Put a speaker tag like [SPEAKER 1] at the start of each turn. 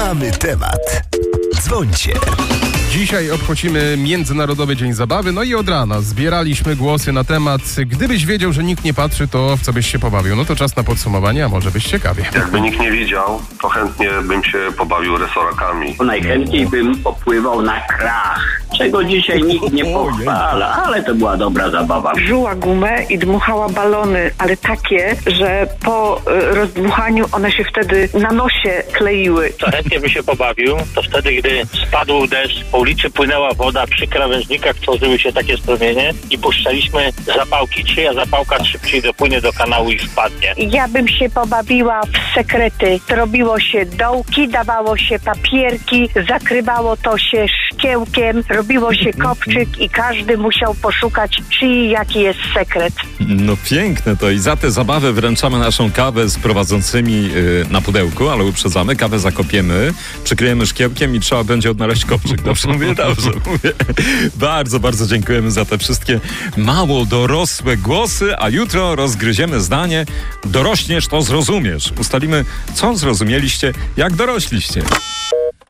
[SPEAKER 1] Mamy temat. Dzwońcie.
[SPEAKER 2] Dzisiaj obchodzimy Międzynarodowy Dzień Zabawy, no i od rana zbieraliśmy głosy na temat gdybyś wiedział, że nikt nie patrzy, to w co byś się pobawił. No to czas na podsumowanie, a może być ciekawie.
[SPEAKER 3] Jakby nikt nie widział, to chętnie bym się pobawił resorakami.
[SPEAKER 4] Najchętniej bym popływał na krach, czego dzisiaj nikt nie pochwala, ale to była dobra zabawa.
[SPEAKER 5] Żuła gumę i dmuchała balony, ale takie, że po rozdmuchaniu one się wtedy na nosie kleiły.
[SPEAKER 6] Co chętnie by się pobawił, to wtedy, gdy spadł deszcz, po ulicy płynęła woda, przy krawężnikach tworzyły się takie strumienie i puszczaliśmy zapałki. Czyja zapałka szybciej dopłynie do kanału i wpadnie.
[SPEAKER 7] Ja bym się pobawiła w sekrety. Robiło się dołki, dawało się papierki, zakrywało to się szkiełkiem, robiło się kopczyk i każdy musiał poszukać, jaki jest sekret.
[SPEAKER 8] No piękne to i za tę zabawę wręczamy naszą kawę z prowadzącymi na pudełku, ale uprzedzamy, kawę zakopiemy, przykryjemy szkiełkiem i trzeba będzie odnaleźć kopczyk. Dobrze mówię? Dobrze mówię. Bardzo, bardzo dziękujemy za te wszystkie mało dorosłe głosy, a jutro rozgryziemy zdanie dorośniesz, to zrozumiesz. Ustalimy, co zrozumieliście, jak dorośliście.